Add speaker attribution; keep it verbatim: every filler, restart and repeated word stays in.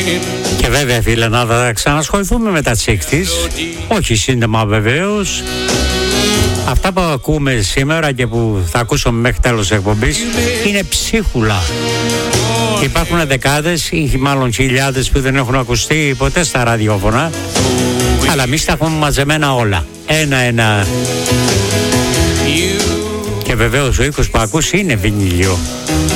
Speaker 1: Και βέβαια φίλε, να θα ξανασχοληθούμε με τα εξήντα, όχι σύντομα βεβαίως. Αυτά που ακούμε σήμερα και που θα ακούσουμε μέχρι τέλος της εκπομπής είναι ψίχουλα. Υπάρχουν δεκάδες ή μάλλον χιλιάδες που δεν έχουν ακουστεί ποτέ στα ραδιόφωνα, αλλά εμείς τα έχουμε μαζεμένα όλα, ένα-ένα. Και βεβαίως ο ήχος που ακούς είναι βινίλιο.